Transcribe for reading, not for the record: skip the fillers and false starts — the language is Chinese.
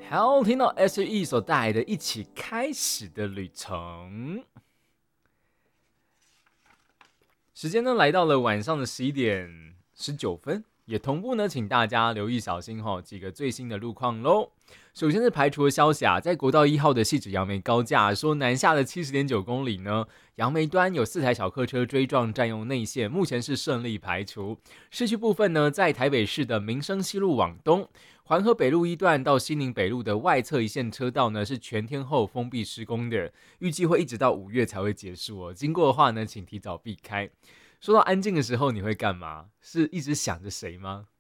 好，听到 SE 所带来的一起开始的旅程。时间呢来到了晚上的11点19分，也同步呢，请大家留意小心几个最新的路况喽。首先是排除的消息啊，在国道1号的汐止杨梅高架，说南下的70.9公里呢，杨梅端有4台小客车追撞占用内线，目前是顺利排除。市区部分呢，在台北市的民生西路往东，环河北路1段到西宁北路的外侧一线车道呢，是全天候封闭施工的，预计会一直到5月才会结束哦。经过的话呢，请提早避开。说到安静的时候，你会干嘛？是一直想着谁吗？